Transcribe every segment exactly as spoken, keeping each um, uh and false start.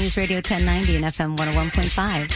News Radio ten ninety and F M one oh one point five.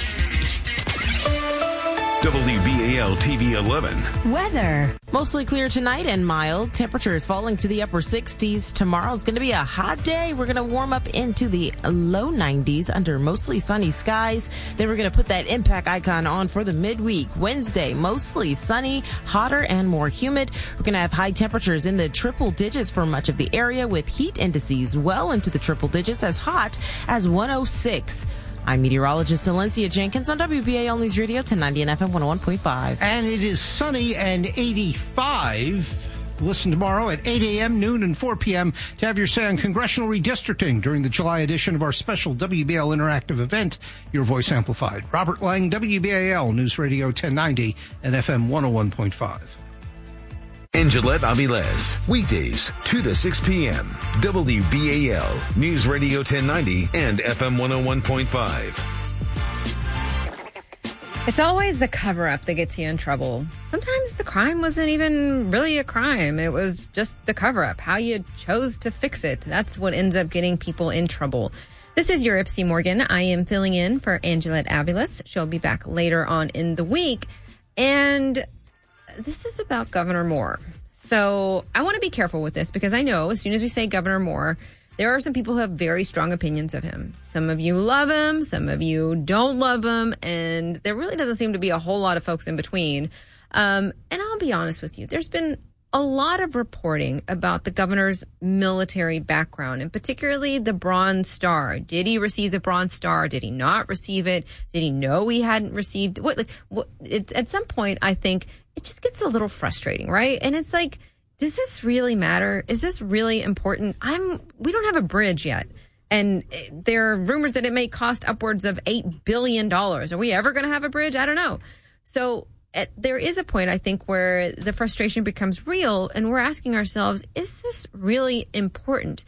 W B A L T V eleven. Weather. Mostly clear tonight and mild. Temperatures falling to the upper sixties. Tomorrow's going to be a hot day. We're going to warm up into the low nineties under mostly sunny skies. Then we're going to put that impact icon on for the midweek. Wednesday, mostly sunny, hotter, and more humid. We're going to have high temperatures in the triple digits for much of the area with heat indices well into the triple digits, as hot as one oh six. I'm meteorologist Alencia Jenkins on W B A L News Radio ten ninety and F M one oh one point five. And it is sunny and eighty-five. Listen tomorrow at eight a.m., noon, and four p.m. to have your say on congressional redistricting during the July edition of our special W B L Interactive event, Your Voice Amplified. Robert Lang, W B A L News Radio ten ninety and F M one oh one point five. In Gillette Aviles, weekdays, two to six p.m. W B A L News Radio ten ninety and F M one oh one point five. It's always the cover-up that gets you in trouble. Sometimes the crime wasn't even really a crime. It was just the cover-up, how you chose to fix it. That's what ends up getting people in trouble. This is your Ipsy Morgan. I am filling in for Angelette Aviles. She'll be back later on in the week. And this is about Governor Moore. So I want to be careful with this because I know as soon as we say Governor Moore, there are some people who have very strong opinions of him. Some of you love him, some of you don't love him, and there really doesn't seem to be a whole lot of folks in between. Um, and I'll be honest with you, there's been a lot of reporting about the governor's military background, and particularly the Bronze Star. Did he receive the Bronze Star? Did he not receive it? Did he know he hadn't received what? Like, what it, at some point, I think it just gets a little frustrating, right? And it's like, does this really matter? Is this really important? I'm. We don't have a bridge yet, and there are rumors that it may cost upwards of eight billion dollars. Are we ever going to have a bridge? I don't know. So At, there is a point, I think, where the frustration becomes real, and we're asking ourselves, is this really important?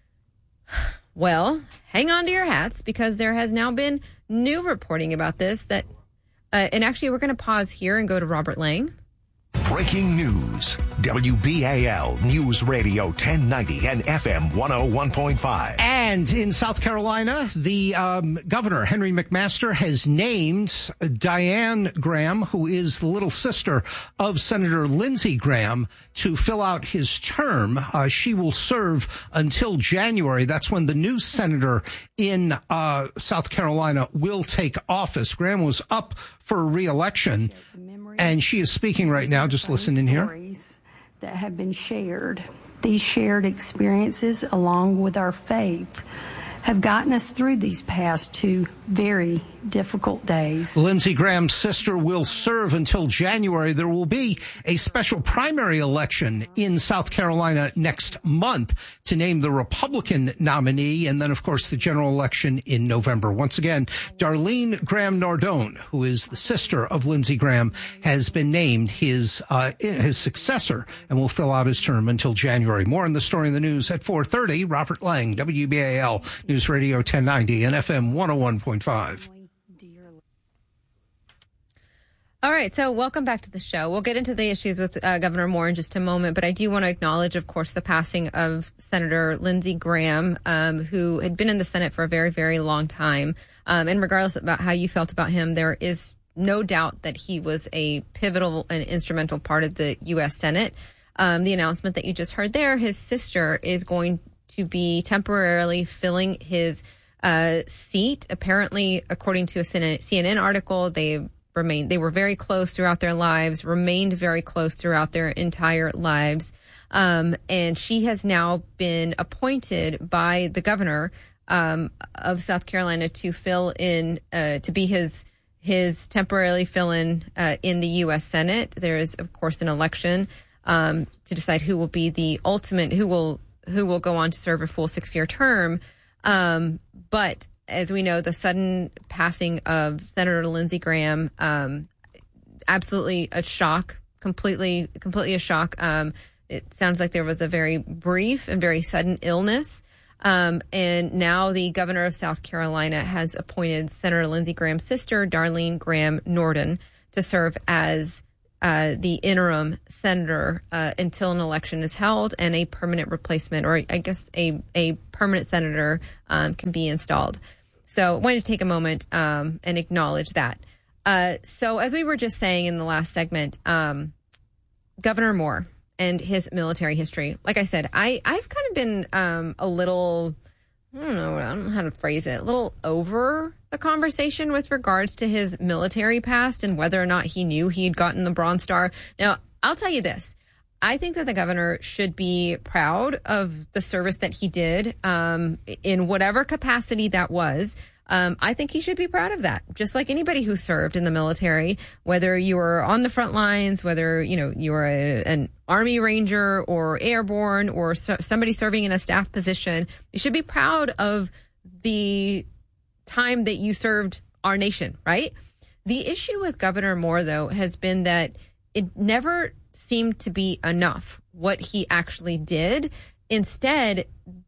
Well, hang on to your hats, because there has now been new reporting about this. That, uh, and actually, we're going to pause here and go to Robert Lang. Breaking news. W B A L News Radio ten ninety and F M one oh one point five. And in South Carolina, the um, governor, Henry McMaster, has named Diane Graham, who is the little sister of Senator Lindsey Graham, to fill out his term. Uh, she will serve until January. That's when the new senator in uh, South Carolina will take office. Graham was up for re-election, and she is speaking right now. Just listen in here. That have been shared. These shared experiences, along with our faith, have gotten us through these past two very difficult days. Lindsey Graham's sister will serve until January. There will be a special primary election in South Carolina next month to name the Republican nominee, and then, of course, the general election in November. Once again, Darlene Graham Nardone, who is the sister of Lindsey Graham, has been named his uh, his successor and will fill out his term until January. More on the story in the news at four thirty. Robert Lang, W B A L News Radio ten ninety and F M one oh one point five. All right, so welcome back to the show. We'll get into the issues with uh, Governor Moore in just a moment, but I do want to acknowledge, of course, the passing of Senator Lindsey Graham, um, who had been in the Senate for a very, very long time. Um, and regardless about how you felt about him, there is no doubt that he was a pivotal and instrumental part of the U S Senate. Um, the announcement that you just heard there, his sister is going to be temporarily filling his uh, seat. Apparently, according to a C N N article, they remained, they were very close throughout their lives, remained very close throughout their entire lives. Um, and she has now been appointed by the governor um, of South Carolina to fill in, uh, to be his his temporarily fill in uh, in the U S Senate. There is, of course, an election um, to decide who will be the ultimate, who will who will go on to serve a full six-year term. Um, but as we know, the sudden passing of Senator Lindsey Graham, um, absolutely a shock, completely, completely a shock. Um, it sounds like there was a very brief and very sudden illness. Um, and now the governor of South Carolina has appointed Senator Lindsey Graham's sister, Darlene Graham Nardone, to serve as uh, the interim senator uh, until an election is held and a permanent replacement, or I guess a, a permanent senator um, can be installed. So I wanted to take a moment um, and acknowledge that. Uh, so as we were just saying in the last segment, um, Governor Moore and his military history, like I said, I, I've kind of been um, a little, I don't know, I don't know how to phrase it, a little over the conversation with regards to his military past and whether or not he knew he'd gotten the Bronze Star. Now, I'll tell you this. I think that the governor should be proud of the service that he did um, in whatever capacity that was. Um, I think he should be proud of that, just like anybody who served in the military, whether you were on the front lines, whether, you know, you were a, an Army Ranger or airborne or so, somebody serving in a staff position. You should be proud of the time that you served our nation, right? The issue with Governor Moore, though, has been that it never seemed to be enough what he actually did. Instead,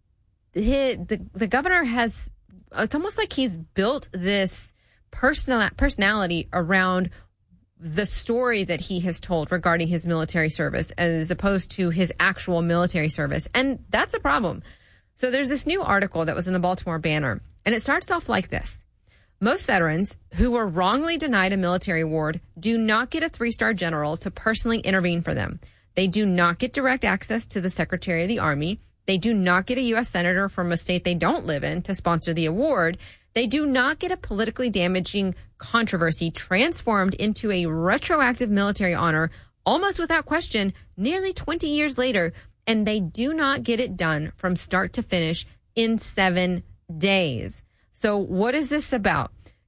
he, the, the governor has, it's almost like he's built this personal personality around the story that he has told regarding his military service as opposed to his actual military service. And that's a problem. So there's this new article that was in the Baltimore Banner, and it starts off like this. Most veterans who were wrongly denied a military award do not get a three-star general to personally intervene for them. They do not get direct access to the Secretary of the Army. They do not get a U S senator from a state they don't live in to sponsor the award. They do not get a politically damaging controversy transformed into a retroactive military honor almost without question nearly twenty years later. And they do not get it done from start to finish in seven days. So what is this about?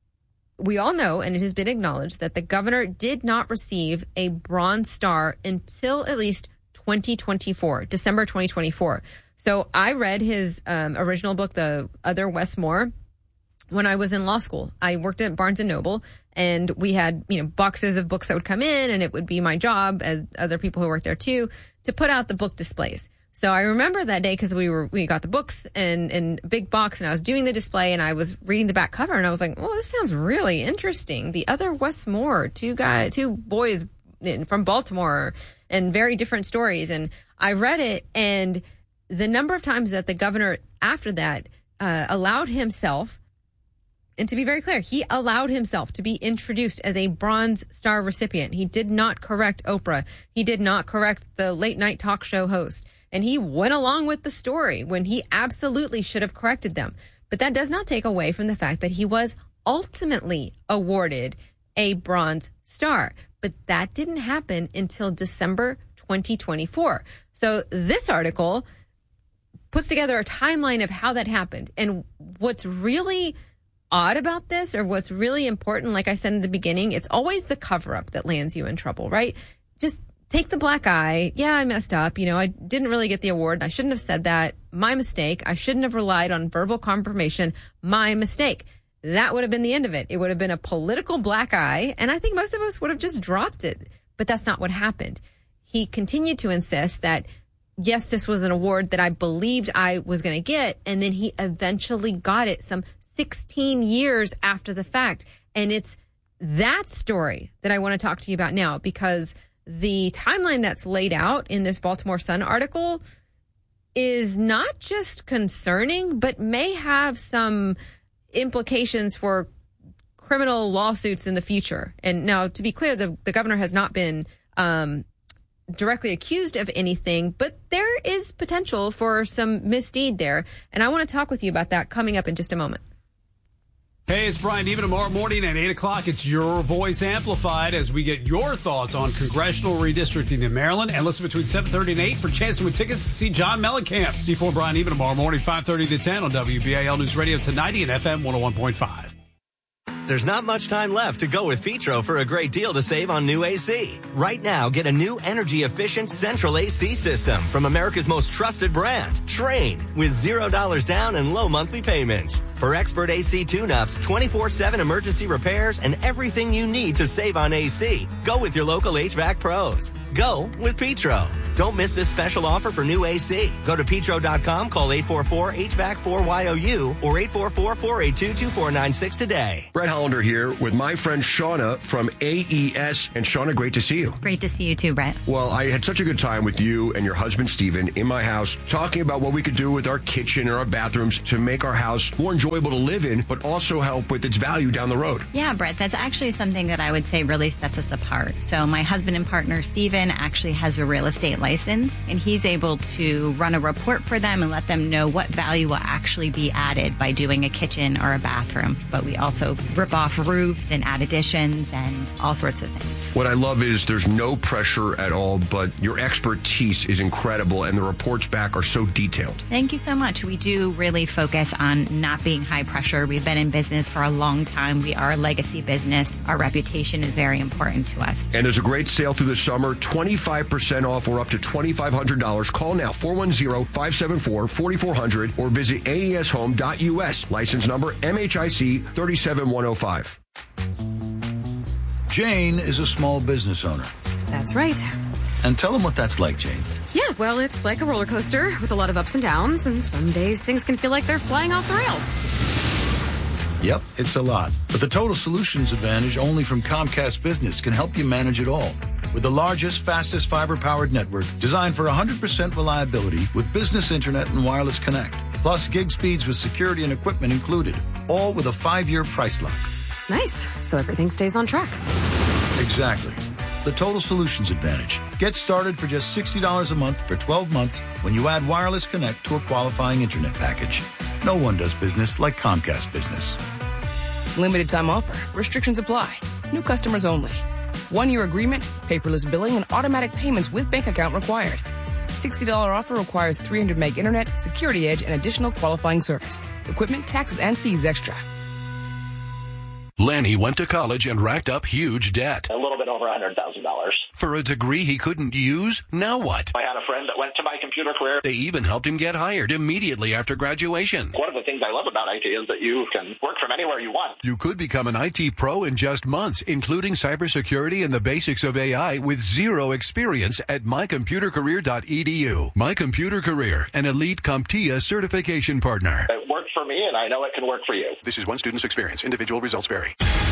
We all know, and it has been acknowledged, that the governor did not receive a Bronze Star until at least twenty twenty-four, December twenty twenty-four. So I read his um, original book, The Other Wes Moore, when I was in law school. I worked at Barnes and Noble, and we had, you know, boxes of books that would come in, and it would be my job, as other people who worked there too, to put out the book displays. So I remember that day because we were we got the books and in a big box, and I was doing the display, and I was reading the back cover, and I was like, "Oh, this sounds really interesting." The Other Wes Moore, two guys, two boys from Baltimore, and very different stories. And I read it, and the number of times that the governor after that uh, allowed himself, and to be very clear, he allowed himself to be introduced as a Bronze Star recipient. He did not correct Oprah. He did not correct the late night talk show host. And he went along with the story when he absolutely should have corrected them. But that does not take away from the fact that he was ultimately awarded a Bronze Star. But that didn't happen until December twenty twenty-four. So this article puts together a timeline of how that happened. And what's really odd about this, or what's really important, like I said in the beginning, it's always the cover-up that lands you in trouble, right? Just take the black eye. Yeah, I messed up. You know, I didn't really get the award. I shouldn't have said that. My mistake. I shouldn't have relied on verbal confirmation. My mistake. That would have been the end of it. It would have been a political black eye, and I think most of us would have just dropped it. But that's not what happened. He continued to insist that, yes, this was an award that I believed I was going to get, and then he eventually got it some sixteen years after the fact. And it's that story that I want to talk to you about now, because the timeline that's laid out in this Baltimore Sun article is not just concerning, but may have some implications for criminal lawsuits in the future. And now, to be clear, the, the governor has not been um, directly accused of anything, but there is potential for some misdeed there. And I want to talk with you about that coming up in just a moment. Hey, it's Brian Even. Tomorrow morning at eight o'clock, it's Your Voice Amplified as we get your thoughts on congressional redistricting in Maryland. And listen between seven thirty and eight for a chance to win tickets to see John Mellencamp. C four Brian Even tomorrow morning, five thirty to ten on W B A L News Radio ten ninety and F M one oh one point five. There's not much time left to go with Petro for a great deal to save on new A C. Right now, get a new energy-efficient central A C system from America's most trusted brand, Trane, with zero dollars down and low monthly payments. For expert A C tune-ups, twenty-four seven emergency repairs, and everything you need to save on A C, go with your local H V A C pros. Go with Petro. Don't miss this special offer for new A C. Go to petro dot com, call eight four four H V A C four Y O U or eight four four, four eight two, two four nine six today. Brett Hollander here with my friend Shauna from A E S. And Shauna, great to see you. Great to see you too, Brett. Well, I had such a good time with you and your husband, Steven, in my house, talking about what we could do with our kitchen and our bathrooms to make our house more enjoyable to live in, but also help with its value down the road. Yeah, Brett, that's actually something that I would say really sets us apart. So my husband and partner, Steven, actually has a real estate license, and he's able to run a report for them and let them know what value will actually be added by doing a kitchen or a bathroom. But we also rip off roofs and add additions and all sorts of things. What I love is there's no pressure at all, but your expertise is incredible, and the reports back are so detailed. Thank you so much. We do really focus on not being high pressure. We've been in business for a long time. We are a legacy business. Our reputation is very important to us. And there's a great sale through the summer, twenty-five percent off or up to twenty-five hundred dollars. Call now, four one zero, five seven four, four four zero zero or visit A E S home dot U S. License number M H I C three seven one zero five. Jane is a small business owner. That's right. And tell them what that's like, Jane. Yeah, well, it's like a roller coaster with a lot of ups and downs, and some days things can feel like they're flying off the rails. Yep, it's a lot. But the Total Solutions Advantage only from Comcast Business can help you manage it all. With the largest, fastest fiber-powered network designed for one hundred percent reliability with business internet and wireless connect. Plus gig speeds with security and equipment included. All with a five-year price lock. Nice. So everything stays on track. Exactly. The Total Solutions Advantage. Get started for just sixty dollars a month for twelve months when you add Wireless Connect to a qualifying internet package. No one does business like Comcast Business. Limited time offer. Restrictions apply. New customers only. One-year agreement, paperless billing, and automatic payments with bank account required. sixty dollars offer requires three hundred meg internet, security edge, and additional qualifying service. Equipment, taxes, and fees extra. Lanny went to college and racked up huge debt. A little bit over one hundred thousand dollars. For a degree he couldn't use? Now what? I had a friend that went to my computer career. They even helped him get hired immediately after graduation. One of the things I love about I T is that you can work from anywhere you want. You could become an I T pro in just months, including cybersecurity and the basics of A I with zero experience at my computer career dot e d u. My Computer Career, an elite CompTIA certification partner. It worked for me, and I know it can work for you. This is one student's experience. Individual results vary.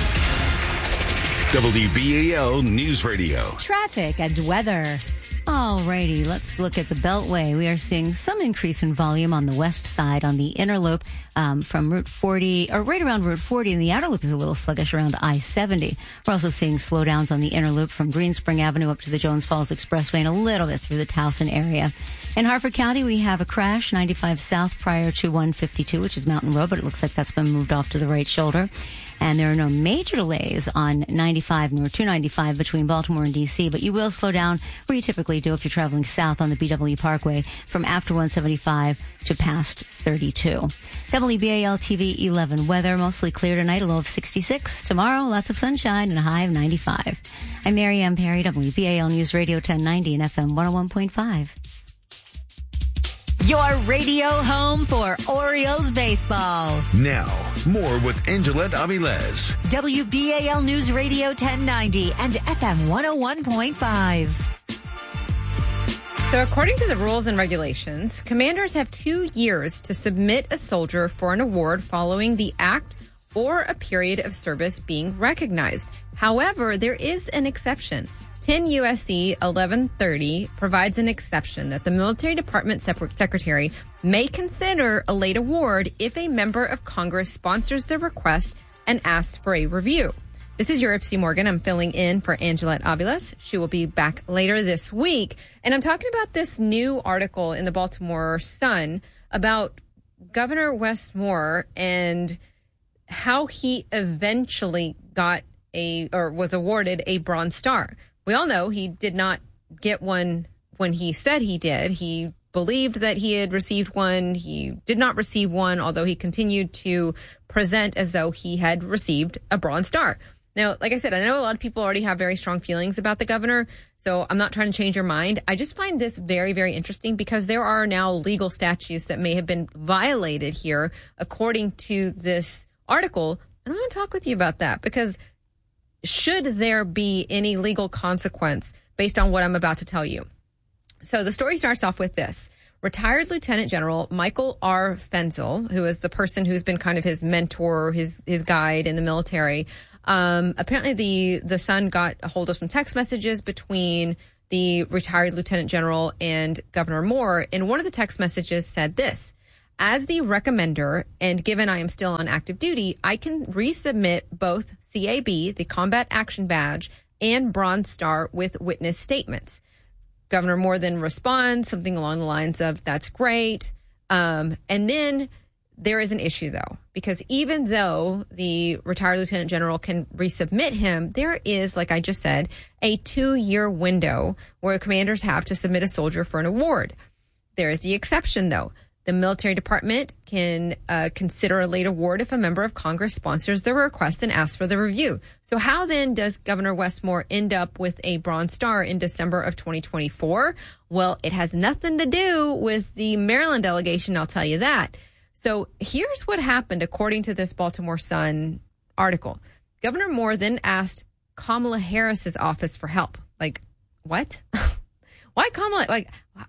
W B A L News Radio. Traffic and weather. Alrighty, let's look at the Beltway. We are seeing some increase in volume on the west side on the inner loop um, from Route forty, or right around Route forty, and the outer loop is a little sluggish around I seventy. We're also seeing slowdowns on the inner loop from Green Spring Avenue up to the Jones Falls Expressway and a little bit through the Towson area. In Harford County, we have a crash, ninety-five south prior to one fifty-two, which is Mountain Road, but it looks like that's been moved off to the right shoulder. And there are no major delays on ninety-five nor two ninety-five between Baltimore and D C, but you will slow down where you typically do if you're traveling south on the B W Parkway from after one seventy-five to past thirty-two. W B A L T V eleven weather, mostly clear tonight, a low of sixty-six. Tomorrow, lots of sunshine and a high of ninety-five. I'm Mary Ann Perry, W B A L News Radio ten ninety and F M one oh one point five. Your radio home for Orioles baseball. Now, more with Angelette Avilés. W B A L News Radio ten ninety and F M one oh one point five. So according to the rules and regulations, commanders have two years to submit a soldier for an award following the act or a period of service being recognized. However, there is an exception. ten U S C eleven thirty provides an exception that the Military Department Secretary may consider a late award if a member of Congress sponsors the request and asks for a review. This is Europe C. Morgan. I'm filling in for Angelette Avilés. She will be back later this week. And I'm talking about this new article in the Baltimore Sun about Governor Wes Moore and how he eventually got a, or was awarded a Bronze Star. We all know he did not get one when he said he did. He believed that he had received one. He did not receive one, although he continued to present as though he had received a Bronze Star. Now, like I said, I know a lot of people already have very strong feelings about the governor, so I'm not trying to change your mind. I just find this very, very interesting because there are now legal statutes that may have been violated here, according to this article. And I want to talk with you about that because should there be any legal consequence based on what I'm about to tell you? So the story starts off with this. Retired Lieutenant General Michael R. Fenzel, who is the person who's been kind of his mentor, his his guide in the military. Um, apparently the, the Sun got a hold of some text messages between the retired Lieutenant General and Governor Moore. And one of the text messages said this: as the recommender, and given I am still on active duty, I can resubmit both C A B, the Combat Action Badge, and Bronze Star with witness statements. Governor Moore then responds something along the lines of, that's great. Um, and then there is an issue, though, because even though the retired lieutenant general can resubmit him, there is, like I just said, a two-year window where commanders have to submit a soldier for an award. There is the exception, though. The military department can uh, consider a late award if a member of Congress sponsors the request and asks for the review. So how then does Governor Wes Moore end up with a Bronze Star in December of twenty twenty-four? Well, it has nothing to do with the Maryland delegation, I'll tell you that. So here's what happened according to this Baltimore Sun article. Governor Moore then asked Kamala Harris's office for help. Like, what? Why Kamala? Like,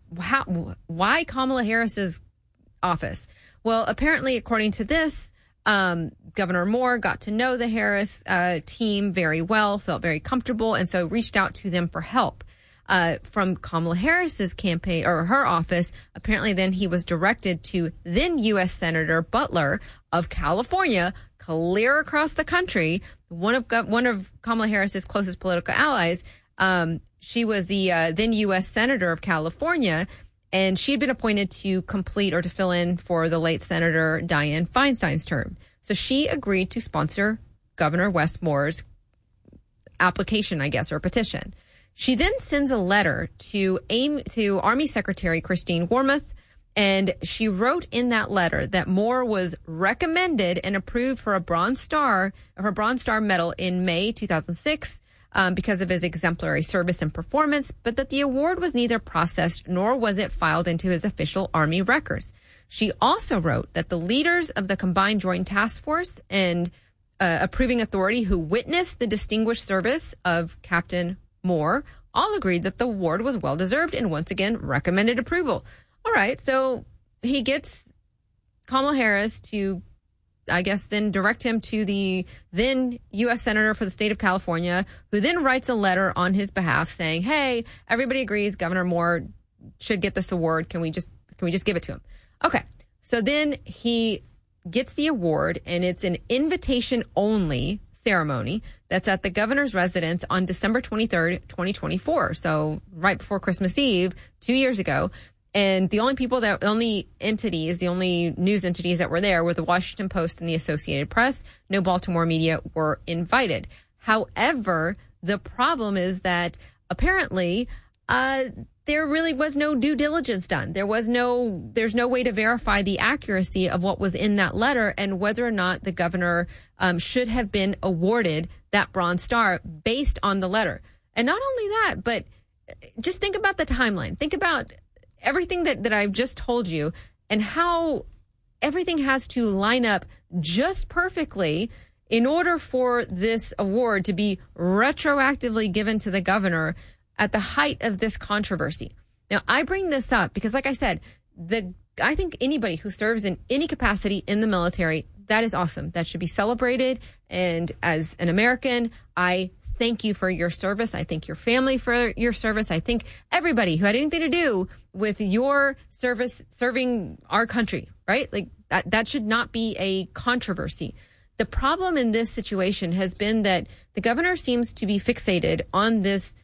how? Why Kamala Harris's office? Well, apparently, according to this, um, Governor Moore got to know the Harris uh, team very well, felt very comfortable, and so reached out to them for help. Uh, from Kamala Harris's campaign or her office, apparently then he was directed to then U S Senator Butler of California, clear across the country, one of one of Kamala Harris's closest political allies. Um, she was the uh, then U S Senator of California, and she had been appointed to complete or to fill in for the late Senator Dianne Feinstein's term. So she agreed to sponsor Governor Wes Moore's application, I guess, or petition. She then sends a letter to AIM, to Army Secretary Christine Wormuth, and she wrote in that letter that Moore was recommended and approved for a Bronze Star, or a Bronze Star Medal in May two thousand six um, because of his exemplary service and performance, but that the award was neither processed nor was it filed into his official Army records. She also wrote that the leaders of the Combined Joint Task Force and uh, approving authority who witnessed the distinguished service of Captain Moore all agreed that the award was well-deserved and once again recommended approval. All right, so he gets Kamala Harris to, I guess, then direct him to the then U S Senator for the state of California, who then writes a letter on his behalf saying, hey, everybody agrees Governor Moore should get this award. Can we just can we just give it to him? Okay, so then he gets the award, and it's an invitation-only ceremony that's at the governor's residence on December twenty-third, twenty twenty-four. So right before Christmas Eve, two years ago. And the only people that, the only entities, the only news entities that were there were the Washington Post and the Associated Press. No Baltimore media were invited. However, the problem is that apparently uh, there really was no due diligence done. There was no, there's no way to verify the accuracy of what was in that letter and whether or not the governor um, should have been awarded that Bronze Star based on the letter. And not only that, but just think about the timeline. Think about everything that, that I've just told you and how everything has to line up just perfectly in order for this award to be retroactively given to the governor at the height of this controversy. Now, I bring this up because, like I said, the I think anybody who serves in any capacity in the military, that is awesome. That should be celebrated. And as an American, I thank you for your service. I thank your family for your service. I thank everybody who had anything to do with your service, serving our country, right? Like that, that should not be a controversy. The problem in this situation has been that the governor seems to be fixated on this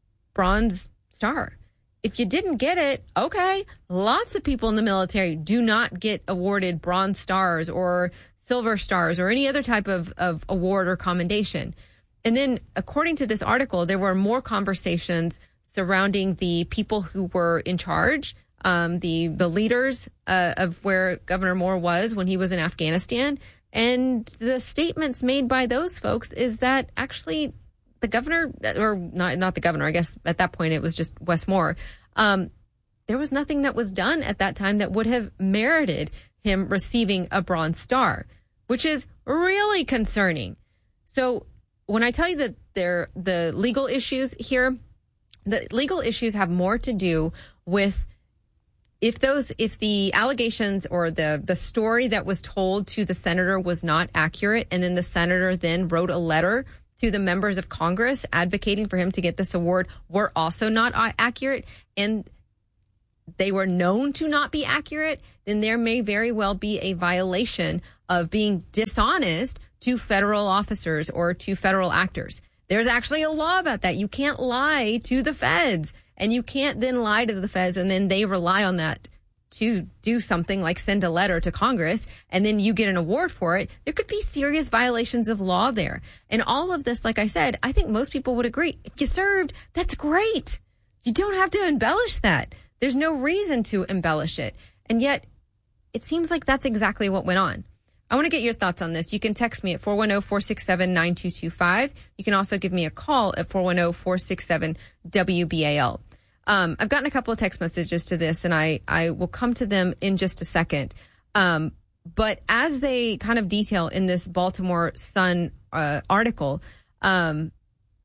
Bronze Star. If you didn't get it, okay. Lots of people in the military do not get awarded Bronze Stars or Silver Stars or any other type of, of award or commendation. And then, according to this article, there were more conversations surrounding the people who were in charge, um, the the leaders uh, of where Governor Moore was when he was in Afghanistan. And the statements made by those folks is that actually the governor, or not not the governor, I guess at that point it was just Wes Moore, um, there was nothing that was done at that time that would have merited him receiving a Bronze Star, which is really concerning. So when I tell you that there the legal issues here, the legal issues have more to do with if those if the allegations or the the story that was told to the senator was not accurate, and then the senator then wrote a letter to the members of Congress advocating for him to get this award were also not accurate, and they were known to not be accurate, then there may very well be a violation of being dishonest to federal officers or to federal actors. There's actually a law about that. You can't lie to the feds, and you can't then lie to the feds and then they rely on that to do something like send a letter to Congress, and then you get an award for it. There could be serious violations of law there. And all of this, like I said, I think most people would agree. If you served, that's great. You don't have to embellish that. There's no reason to embellish it. And yet, it seems like that's exactly what went on. I want to get your thoughts on this. You can text me at four one zero, four six seven, nine two two five. You can also give me a call at four one zero, four six seven, W B A L. Um, I've gotten a couple of text messages to this, and I, I will come to them in just a second. Um, but as they kind of detail in this Baltimore Sun uh, article, um,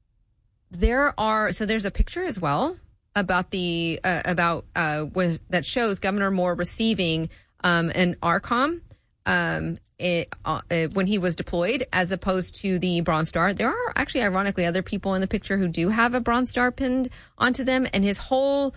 there are, so there's a picture as well about the, uh, about, uh, with, that shows Governor Moore receiving um, an A R C O M um, it, uh, when he was deployed, as opposed to the Bronze Star. There are actually, ironically, other people in the picture who do have a Bronze Star pinned onto them. And his whole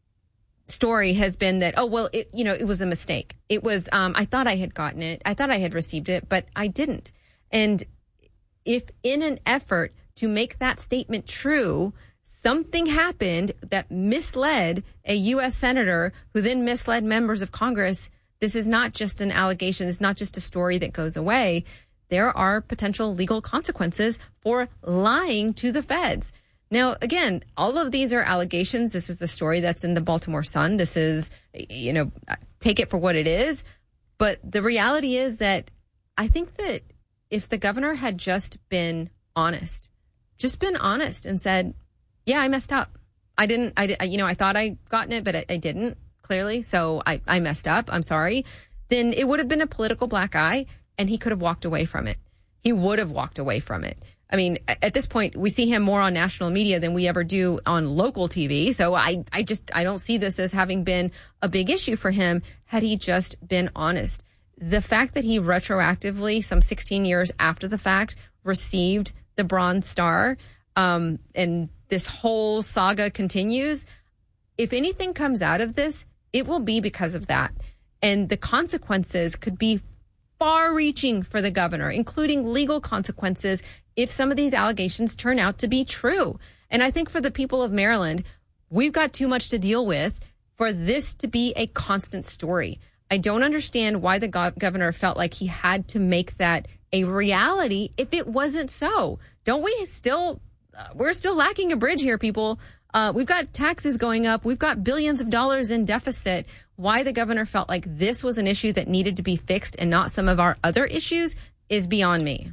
story has been that, oh, well, it, you know, it was a mistake. It was, um, I thought I had gotten it. I thought I had received it, but I didn't. And if in an effort to make that statement true, something happened that misled a U S senator who then misled members of Congress, this is not just an allegation. It's not just a story that goes away. There are potential legal consequences for lying to the feds. Now, again, all of these are allegations. This is the story that's in the Baltimore Sun. This is, you know, take it for what it is. But the reality is that I think that if the governor had just been honest, just been honest and said, yeah, I messed up. I didn't, I, you know, I thought I gotten it, but I, I didn't. Clearly, so I, I messed up. I'm sorry. Then it would have been a political black eye, and he could have walked away from it. He would have walked away from it. I mean, at this point, we see him more on national media than we ever do on local T V. So I, I just, I don't see this as having been a big issue for him had he just been honest. The fact that he retroactively, some sixteen years after the fact, received the Bronze Star, um, and this whole saga continues. If anything comes out of this, it will be because of that. And the consequences could be far-reaching for the governor, including legal consequences if some of these allegations turn out to be true. And I think for the people of Maryland, we've got too much to deal with for this to be a constant story. I don't understand why the go- governor felt like he had to make that a reality if it wasn't so. Don't we still, uh, we're still lacking a bridge here, people. Uh, we've got taxes going up. We've got billions of dollars in deficit. Why the governor felt like this was an issue that needed to be fixed and not some of our other issues is beyond me.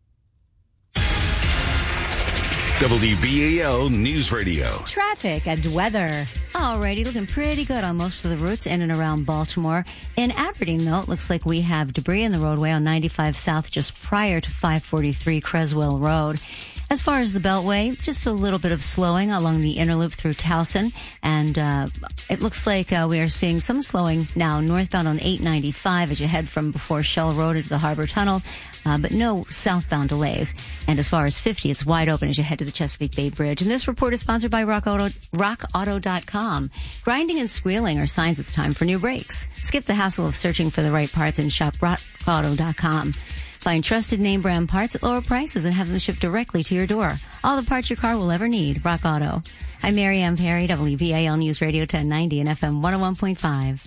W B A L News Radio. Traffic and weather. Alrighty, looking pretty good on most of the routes in and around Baltimore. In Aberdeen, though, it looks like we have debris in the roadway on ninety-five South just prior to five forty-three Creswell Road. As far as the Beltway, just a little bit of slowing along the inner loop through Towson. And uh, it looks like uh, we are seeing some slowing now northbound on eight ninety-five as you head from before Shell Road into the Harbor Tunnel. Uh, but no southbound delays. And as far as fifty, it's wide open as you head to the Chesapeake Bay Bridge. And this report is sponsored by Rock Auto, rock auto dot com. Grinding and squealing are signs it's time for new brakes. Skip the hassle of searching for the right parts and shop rock auto dot com. Find trusted name brand parts at lower prices and have them shipped directly to your door. All the parts your car will ever need. Rock Auto. I'm Mary Ann Perry, W B A L News Radio ten ninety and F M one oh one point five.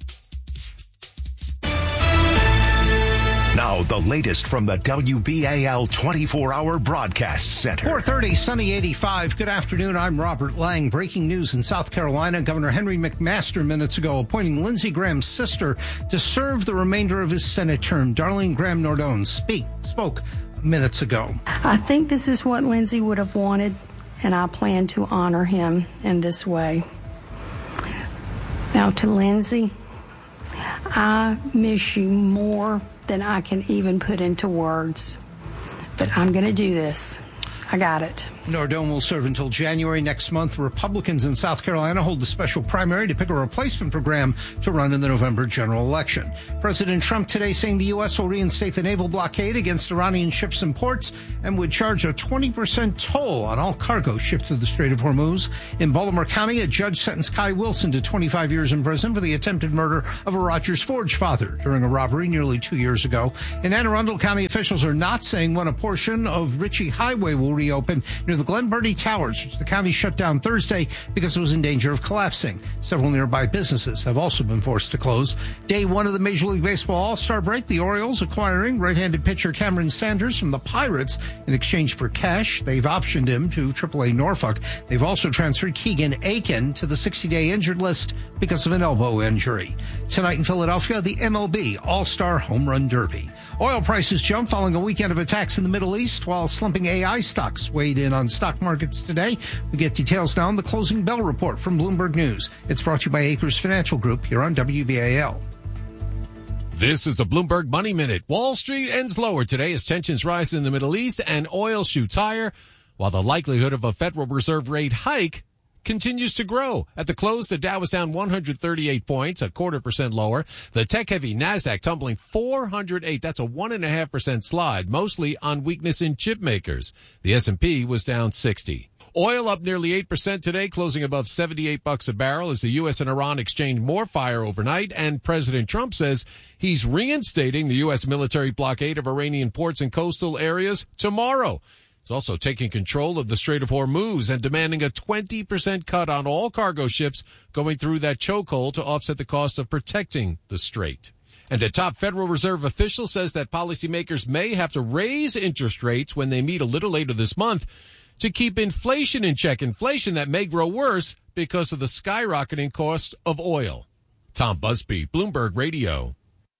Now, the latest from the W B A L twenty-four hour Broadcast Center. four thirty, sunny eighty-five. Good afternoon. I'm Robert Lang. Breaking news in South Carolina. Governor Henry McMaster minutes ago appointing Lindsey Graham's sister to serve the remainder of his Senate term. Darlene Graham-Nardone speak, spoke minutes ago. I think this is what Lindsey would have wanted, and I plan to honor him in this way. Now, to Lindsey, I miss you more than I can even put into words. But I'm going to do this. I got it. Nardone will serve until January next month. Republicans in South Carolina hold a special primary to pick a replacement for Graham to run in the November general election. President Trump today saying the U S will reinstate the naval blockade against Iranian ships and ports and would charge a twenty percent toll on all cargo shipped through the Strait of Hormuz. In Baltimore County, a judge sentenced Kai Wilson to twenty-five years in prison for the attempted murder of a Rogers Forge father during a robbery nearly two years ago. In Anne Arundel, County officials are not saying when a portion of Ritchie Highway will reopen near the Glen Burnie Towers, which the county shut down Thursday because it was in danger of collapsing. Several nearby businesses have also been forced to close. Day one of the Major League Baseball All-Star break, the Orioles acquiring right-handed pitcher Cameron Sanders from the Pirates in exchange for cash. They've optioned him to triple A Norfolk. They've also transferred Keegan Aiken to the sixty-day injured list because of an elbow injury. Tonight in Philadelphia, the M L B All-Star Home Run Derby. Oil prices jump following a weekend of attacks in the Middle East, while slumping A I stocks weighed in on stock markets today. We get details now on the closing bell report from Bloomberg News. It's brought to you by Acres Financial Group here on W B A L. This is the Bloomberg Money Minute. Wall Street ends lower today as tensions rise in the Middle East and oil shoots higher, while the likelihood of a Federal Reserve rate hike continues to grow. At the close, the Dow was down one hundred thirty-eight points, a quarter percent lower. The tech-heavy NASDAQ tumbling four hundred eight. That's a one point five percent slide, mostly on weakness in chip makers. The S and P was down sixty. Oil up nearly eight percent today, closing above seventy-eight bucks a barrel as the U S and Iran exchanged more fire overnight, and President Trump says he's reinstating the U S military blockade of Iranian ports and coastal areas tomorrow. He's also taking control of the Strait of Hormuz and demanding a twenty percent cut on all cargo ships going through that chokehold to offset the cost of protecting the strait. And a top Federal Reserve official says that policymakers may have to raise interest rates when they meet a little later this month to keep inflation in check. Inflation that may grow worse because of the skyrocketing cost of oil. Tom Busby, Bloomberg Radio.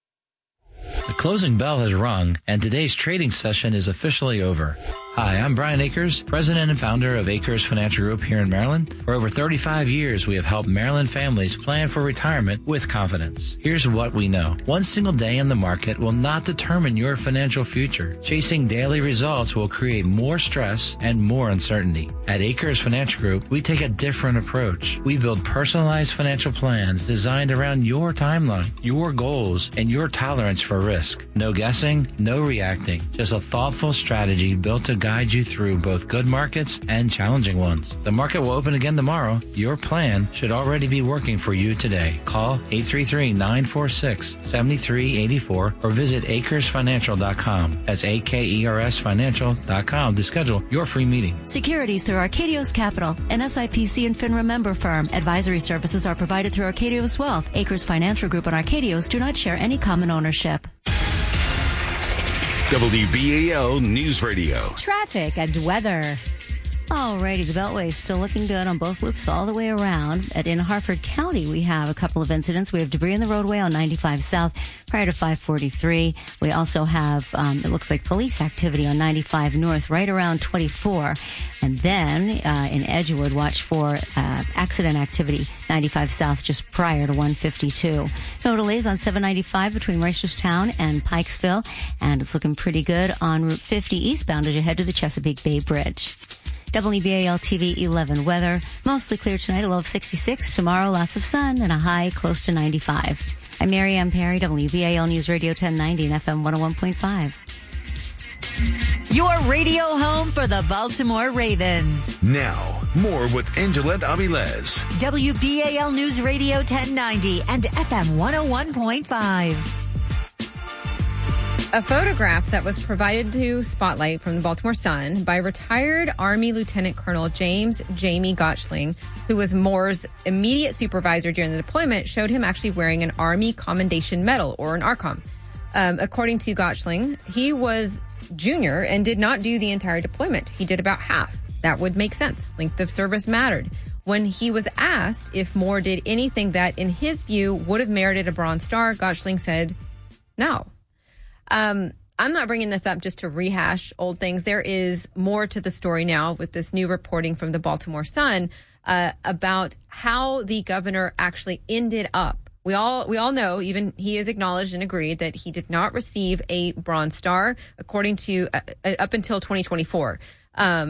The closing bell has rung, and today's trading session is officially over. Hi, I'm Brian Akers, president and founder of Akers Financial Group here in Maryland. For over thirty-five years, we have helped Maryland families plan for retirement with confidence. Here's what we know. One single day in the market will not determine your financial future. Chasing daily results will create more stress and more uncertainty. At Akers Financial Group, we take a different approach. We build personalized financial plans designed around your timeline, your goals, and your tolerance for risk. No guessing, no reacting. Just a thoughtful strategy built to guide you through both good markets and challenging ones. The market will open again tomorrow. Your plan should already be working for you today. Call eight three three, nine four six, seven three eight four or visit acres financial dot com. That's A K E R S financial dot com to schedule your free meeting. Securities through Arcadios Capital, an S I P C and FINRA member firm. Advisory services are provided through Arcadios Wealth. Acres Financial Group and Arcadios do not share any common ownership. W B A L News Radio. Traffic and weather. Alrighty, the Beltway is still looking good on both loops all the way around. At in Harford County, we have a couple of incidents. We have debris in the roadway on ninety-five South prior to five forty-three. We also have, um, it looks like police activity on ninety-five North right around twenty-four. And then uh, in Edgewood, watch for uh, accident activity, ninety-five South just prior to one fifty-two. No delays on seven ninety-five between Reisterstown and Pikesville. And it's looking pretty good on Route fifty eastbound as you head to the Chesapeake Bay Bridge. W B A L T V eleven weather. Mostly clear tonight, a low of sixty-six. Tomorrow, lots of sun and a high close to ninety-five. I'm Mary Ann Perry, W B A L News Radio ten ninety and F M one oh one point five. Your radio home for the Baltimore Ravens. Now, more with Angelette Avilés. W B A L News Radio ten ninety and F M one oh one point five. A photograph that was provided to Spotlight from the Baltimore Sun by retired Army Lieutenant Colonel James Jamie Gotchling, who was Moore's immediate supervisor during the deployment, showed him actually wearing an Army Commendation Medal, or an ARCOM. Um, according to Gotchling, he was junior and did not do the entire deployment. He did about half. That would make sense. Length of service mattered. When he was asked if Moore did anything that, in his view, would have merited a Bronze Star, Gotchling said no. Um, I'm not bringing this up just to rehash old things. There is more to the story now with this new reporting from the Baltimore Sun uh, about how the governor actually ended up. We all we all know, even he has acknowledged and agreed that he did not receive a Bronze Star, according to uh, up until twenty twenty-four. Um,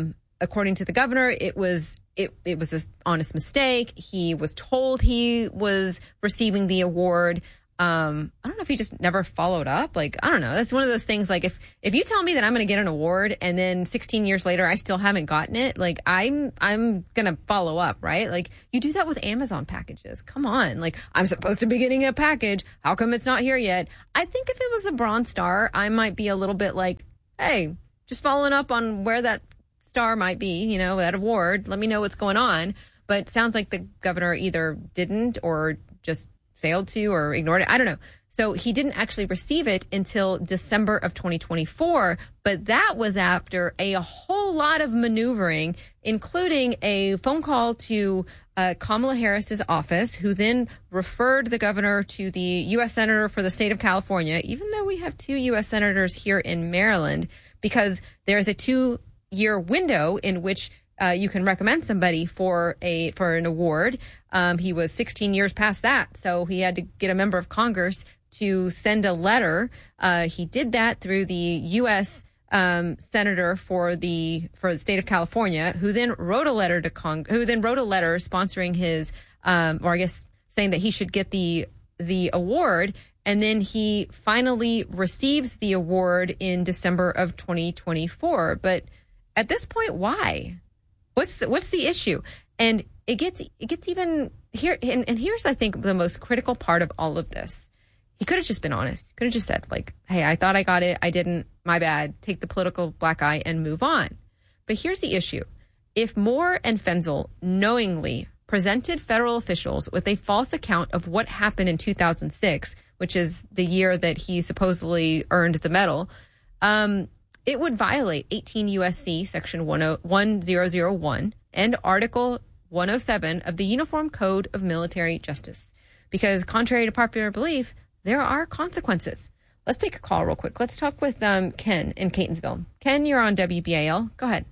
according to the governor, it was it it was an honest mistake. He was told he was receiving the award. Um, I don't know if he just never followed up. Like, I don't know. That's one of those things. Like, if, if you tell me that I'm going to get an award and then sixteen years later I still haven't gotten it, like, I'm I'm going to follow up, right? Like, you do that with Amazon packages. Come on. Like, I'm supposed to be getting a package. How come it's not here yet? I think if it was a Bronze Star, I might be a little bit like, hey, just following up on where that star might be, you know, that award. Let me know what's going on. But it sounds like the governor either didn't or just failed to or ignored it. I don't know. So he didn't actually receive it until December of twenty twenty-four, but that was after a whole lot of maneuvering, including a phone call to uh, Kamala Harris's office, who then referred the governor to the U S Senator for the state of California, even though we have two U S senators here in Maryland, because there's a two-year window in which Uh, you can recommend somebody for a for an award. Um, he was sixteen years past that, so he had to get a member of Congress to send a letter. Uh, he did that through the U S um, senator for the for the state of California, who then wrote a letter to Cong- who then wrote a letter sponsoring his, um, or I guess saying that he should get the the award. And then he finally receives the award in December of twenty twenty-four. But at this point, why? What's the, what's the issue? And it gets it gets even here. And, and here's, I think, the most critical part of all of this. He could have just been honest. He could have just said, like, hey, I thought I got it. I didn't. My bad. Take the political black eye and move on. But here's the issue. If Moore and Fenzel knowingly presented federal officials with a false account of what happened in two thousand six, which is the year that he supposedly earned the medal, um, it would violate eighteen U S C section one thousand one and article one oh seven of the Uniform Code of Military Justice. Because contrary to popular belief, there are consequences. Let's take a call real quick. Let's talk with um, Ken in Catonsville. Ken, you're on W B A L. Go ahead.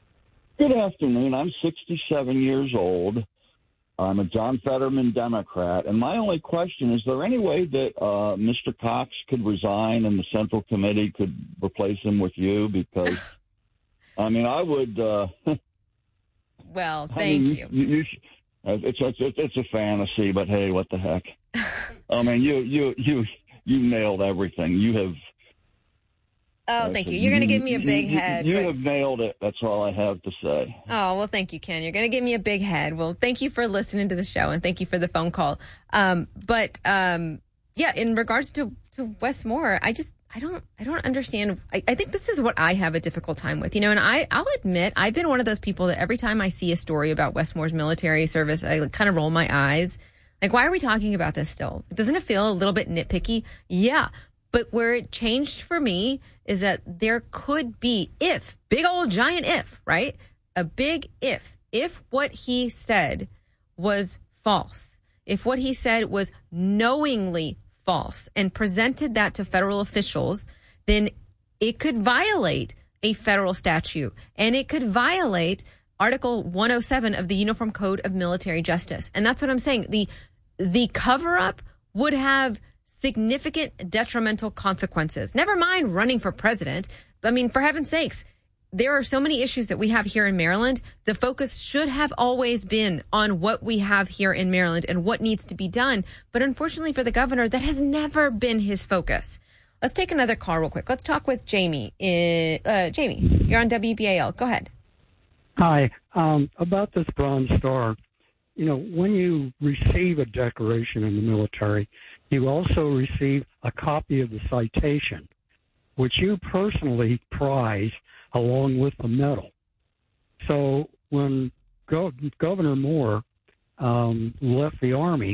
Good afternoon. I'm sixty-seven years old. I'm a John Fetterman Democrat. And my only question, is there any way that uh, Mister Cox could resign and the Central Committee could replace him with you? Because, I mean, I would... Uh, well, thank I mean, you. you, you sh- it's, it's, it's a fantasy, but hey, what the heck? I mean, you, you, you, you nailed everything. You have... Oh, thank you. You're going to give me a big you, head. You but... have nailed it. That's all I have to say. Oh, well, thank you, Ken. You're going to give me a big head. Well, thank you for listening to the show, and thank you for the phone call. Um, but, um, yeah, in regards to, to Wes Moore, I just, I don't, I don't understand. I, I think this is what I have a difficult time with, you know, and I, I'll admit, I've been one of those people that every time I see a story about Wes Moore's military service, I kind of roll my eyes. Like, why are we talking about this still? Doesn't it feel a little bit nitpicky? Yeah. But where it changed for me is that there could be, if, big old giant if, right? A big if. If what he said was false, if what he said was knowingly false and presented that to federal officials, then it could violate a federal statute and it could violate Article one oh seven of the Uniform Code of Military Justice. And that's what I'm saying. The, the cover-up would have significant detrimental consequences. Never mind running for president. I mean, for heaven's sakes, there are so many issues that we have here in Maryland. The focus should have always been on what we have here in Maryland and what needs to be done. But unfortunately for the governor, that has never been his focus. Let's take another call real quick. Let's talk with Jamie. Uh, Jamie, you're on W B A L. Go ahead. Hi. Um, about this Bronze Star, you know, when you receive a decoration in the military, you also receive a copy of the citation, which you personally prize along with the medal. So when Go- Governor Moore um, left the Army,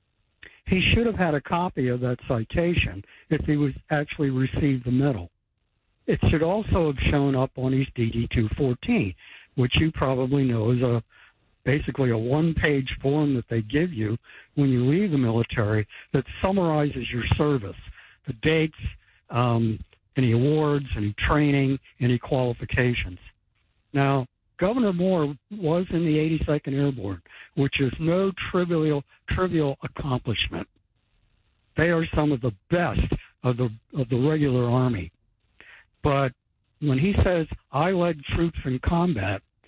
he should have had a copy of that citation if he was actually received the medal. It should also have shown up on his D D two fourteen, which you probably know is a basically a one-page form that they give you when you leave the military that summarizes your service, the dates, um, any awards, any training, any qualifications. Now, Governor Moore was in the eighty-second Airborne, which is no trivial trivial accomplishment. They are some of the best of the of the regular Army. But when he says, I led troops in combat,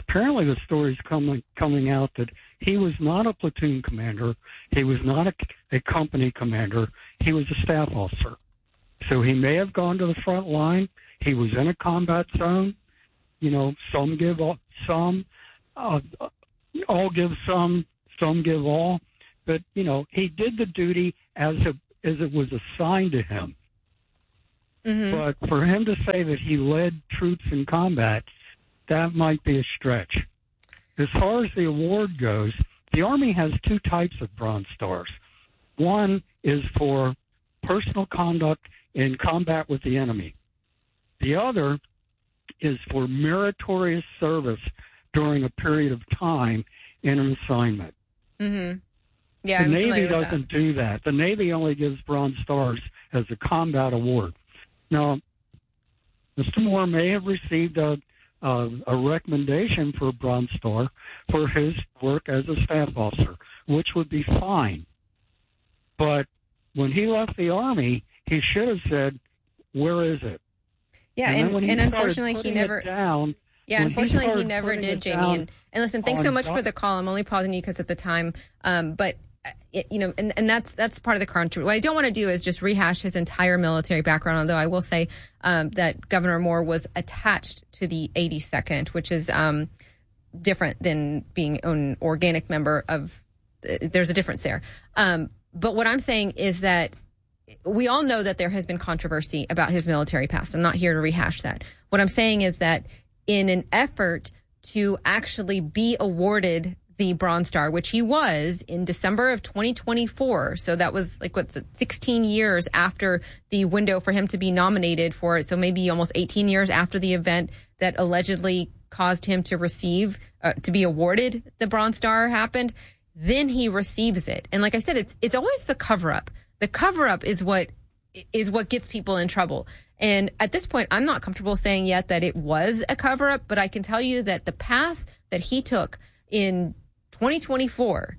apparently the story's coming coming out that he was not a platoon commander. He was not a, a company commander. He was a staff officer. So he may have gone to the front line. He was in a combat zone. You know, some give all, some, uh, all give some, some give all. But, you know, he did the duty as, a, as it was assigned to him. Mm-hmm. But for him to say that he led troops in combat, that might be a stretch. As far as the award goes, the Army has two types of Bronze Stars. One is for personal conduct in combat with the enemy. The other is for meritorious service during a period of time in an assignment. Mm-hmm. Yeah, the I'm Navy familiar with doesn't that. do that. The Navy only gives Bronze Stars as a combat award. Now, Mister Moore may have received a, a, a recommendation for a Bronze Star for his work as a staff officer, which would be fine. But when he left the Army, he should have said, where is it? Yeah, and, and, when he and started unfortunately he putting never it down. Yeah, when he unfortunately he, started never putting did, it Jamie. down And, and listen, thanks so on much doc- for the call. I'm only pausing you because at the time, um, but uh, it, you know, and, and that's that's part of the controversy. What I don't want to do is just rehash his entire military background. Although I will say um, that Governor Moore was attached to the eighty-second, which is um, different than being an organic member of. Uh, there's a difference there. Um, but what I'm saying is that we all know that there has been controversy about his military past. I'm not here to rehash that. What I'm saying is that in an effort to actually be awarded the Bronze Star, which he was in December of twenty twenty-four, so that was like, what's it, sixteen years after the window for him to be nominated for it, so maybe almost eighteen years after the event that allegedly caused him to receive, uh, to be awarded the Bronze Star happened, then he receives it. And like I said, it's it's always the cover-up. The cover-up is what is what gets people in trouble. And at this point, I'm not comfortable saying yet that it was a cover-up, but I can tell you that the path that he took in twenty twenty-four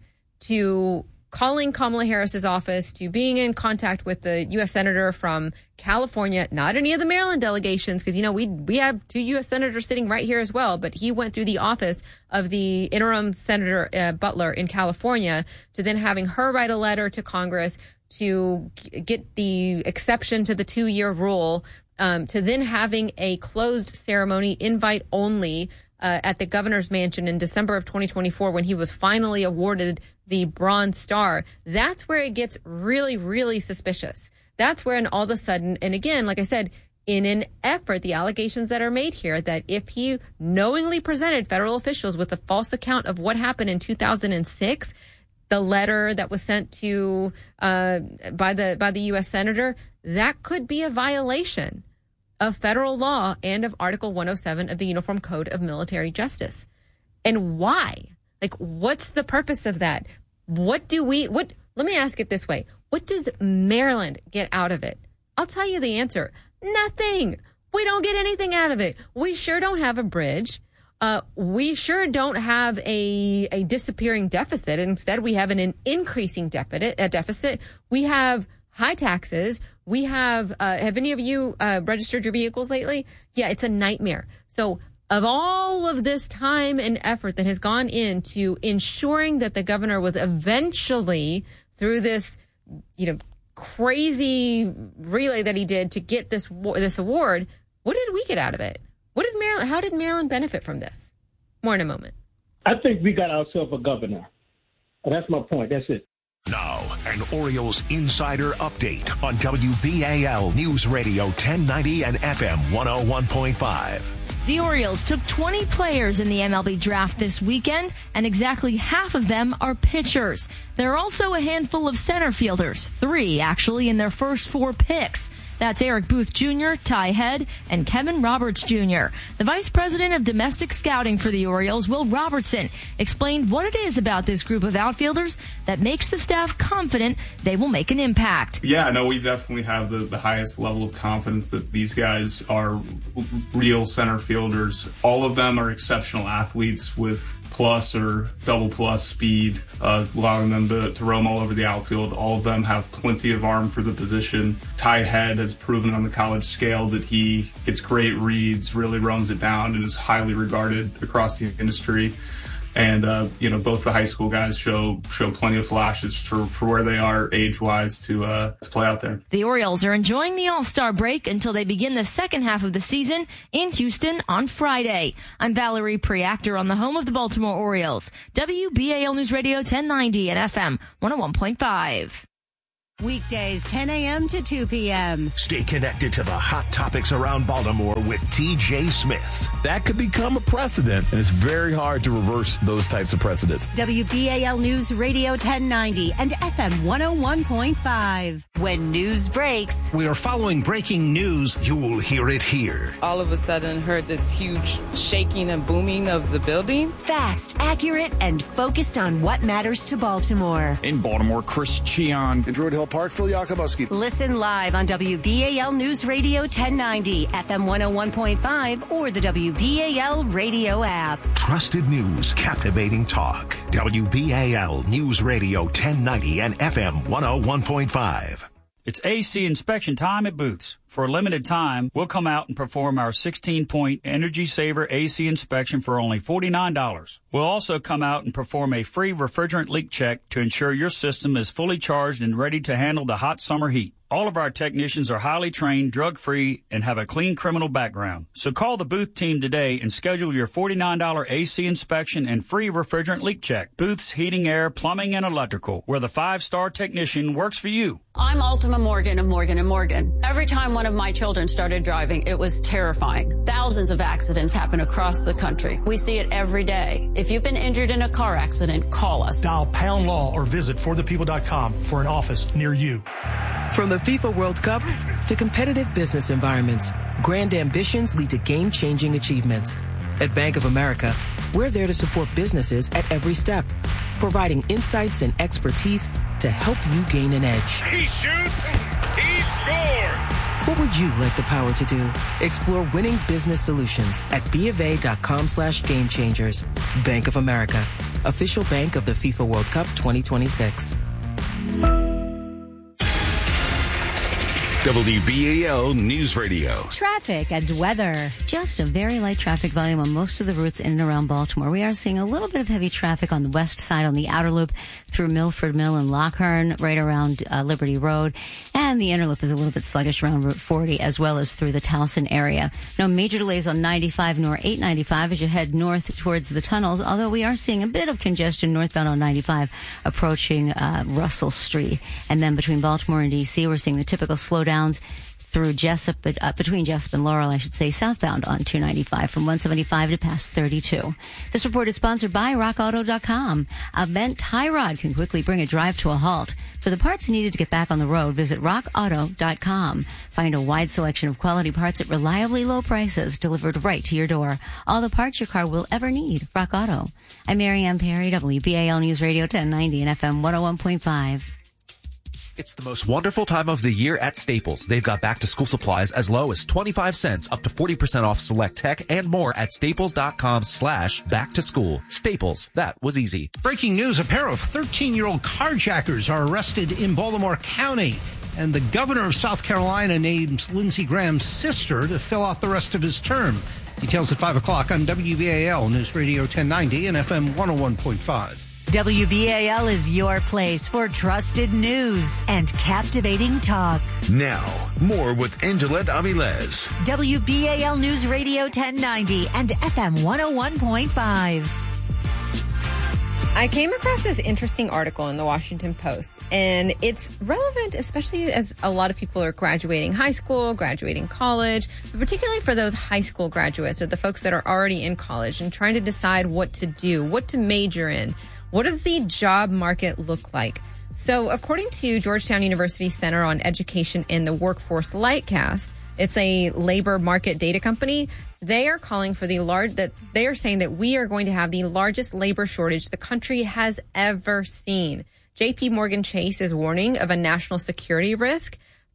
to calling Kamala Harris's office, to being in contact with the U S senator from California, not any of the Maryland delegations, because, you know, we we have two U S senators sitting right here as well, but he went through the office of the interim Senator uh, Butler in California, to then having her write a letter to Congress to get the exception to the two-year rule, um, to then having a closed ceremony, invite only, uh, at the governor's mansion in December of twenty twenty-four when he was finally awarded the Bronze Star. That's where it gets really, really suspicious. That's where, and all of a sudden, and again, like I said, in an effort, the allegations that are made here, that if he knowingly presented federal officials with a false account of what happened in two thousand six, the letter that was sent to uh, by the by the U S senator, that could be a violation of federal law and of Article one oh seven of the Uniform Code of Military Justice. And why? Like, what's the purpose of that? What do we, what, let me ask it this way. What does Maryland get out of it? I'll tell you the answer. Nothing. We don't get anything out of it. We sure don't have a bridge. Uh, we sure don't have a a disappearing deficit. Instead, we have an, an increasing deficit. A deficit. We have high taxes. We have. Uh, have any of you uh, registered your vehicles lately? Yeah, it's a nightmare. So, of all of this time and effort that has gone into ensuring that the governor was eventually, through this, you know, crazy relay that he did to get this this award, what did we get out of it? What did Maryland? How did Maryland benefit from this? More in a moment. I think we got ourselves a governor. That's my point. That's it. Now, an Orioles insider update on W B A L News Radio ten ninety and F M one oh one point five. The Orioles took twenty players in the M L B draft this weekend, and exactly half of them are pitchers. There are also a handful of center fielders, three actually in their first four picks. That's Eric Booth Junior, Ty Head, and Kevin Roberts Junior The Vice President of Domestic Scouting for the Orioles, Will Robertson, explained what it is about this group of outfielders that makes the staff confident they will make an impact. Yeah, no, we definitely have the, the highest level of confidence that these guys are real center fielders. All of them are exceptional athletes with plus or double plus speed, uh, allowing them to, to roam all over the outfield. All of them have plenty of arm for the position. Ty Head has proven on the college scale that he gets great reads, really runs it down, and is highly regarded across the industry. And, uh, you know, both the high school guys show show plenty of flashes for, for where they are age-wise to uh, to play out there. The Orioles are enjoying the All-Star break until they begin the second half of the season in Houston on Friday. I'm Valerie Preactor on the home of the Baltimore Orioles, W B A L News Radio ten ninety and F M one oh one point five. Weekdays, ten a.m. to two p.m. Stay connected to the hot topics around Baltimore with T J Smith. That could become a precedent, and it's very hard to reverse those types of precedents. W B A L News Radio ten ninety and F M one oh one point five. When news breaks, we are following breaking news. You'll hear it here. All of a sudden, heard this huge shaking and booming of the building. Fast, accurate, and focused on what matters to Baltimore. In Baltimore, Chris Cheon. In Druid Hill Park, Phil Yakubowski. Listen live on W B A L News Radio ten ninety, F M one oh one point five, or the W B A L radio app. Trusted news, captivating talk. W B A L News Radio ten ninety and F M one oh one point five. It's A C inspection time at Booth's. For a limited time, we'll come out and perform our sixteen-point Energy Saver A C inspection for only forty-nine dollars. We'll also come out and perform a free refrigerant leak check to ensure your system is fully charged and ready to handle the hot summer heat. All of our technicians are highly trained, drug-free, and have a clean criminal background. So call the Booth team today and schedule your forty-nine dollars A C inspection and free refrigerant leak check. Booth's Heating, Air, Plumbing, and Electrical, where the five-star technician works for you. I'm Ultima Morgan of Morgan and Morgan. Every time one of my children started driving, it was terrifying. Thousands of accidents happen across the country. We see it every day. If you've been injured in a car accident, call us. Dial pound law or visit for the people dot com for an office near you. From the FIFA World Cup to competitive business environments, grand ambitions lead to game-changing achievements. At Bank of America, we're there to support businesses at every step, providing insights and expertise to help you gain an edge. He shoots, he scores! What would you like the power to do? Explore winning business solutions at BofA.com slash game changers. Bank of America, official bank of the FIFA World Cup twenty twenty-six. W B A L News Radio. Traffic and weather. Just a very light traffic volume on most of the routes in and around Baltimore. We are seeing a little bit of heavy traffic on the west side on the outer loop through Milford Mill and Lockhern, right around uh, Liberty Road. And the inner loop is a little bit sluggish around Route forty, as well as through the Towson area. No major delays on ninety-five nor eight ninety-five as you head north towards the tunnels, although we are seeing a bit of congestion northbound on ninety-five approaching uh, Russell Street. And then between Baltimore and D C, we're seeing the typical slowdowns through Jessup, uh, between Jessup and Laurel, I should say, southbound on two ninety-five from one seventy-five to past thirty-two. This report is sponsored by rock auto dot com. A bent tie rod can quickly bring a drive to a halt. For the parts needed to get back on the road, visit rock auto dot com. Find a wide selection of quality parts at reliably low prices delivered right to your door. All the parts your car will ever need. Rock Auto. I'm Mary Ann Perry, W B A L News Radio ten ninety and F M one oh one point five. It's the most wonderful time of the year at Staples. They've got back-to-school supplies as low as twenty-five cents, up to forty percent off select tech, and more at staples.com slash back-to-school. Staples. That was easy. Breaking news, a pair of thirteen-year-old carjackers are arrested in Baltimore County. And the governor of South Carolina named Lindsey Graham's sister to fill out the rest of his term. Details at five o'clock on W B A L News Radio ten ninety and F M one oh one point five. W B A L is your place for trusted news and captivating talk. Now, more with Angelette Avilés. W B A L News Radio ten ninety and F M one oh one point five. I came across this interesting article in the Washington Post, and it's relevant, especially as a lot of people are graduating high school, graduating college, but particularly for those high school graduates or the folks that are already in college and trying to decide what to do, what to major in. What does the job market look like? So according to Georgetown University Center on Education and the Workforce Lightcast, it's a labor market data company. They are calling for the large, that they are saying that we are going to have the largest labor shortage the country has ever seen. J P Morgan Chase is warning of a national security risk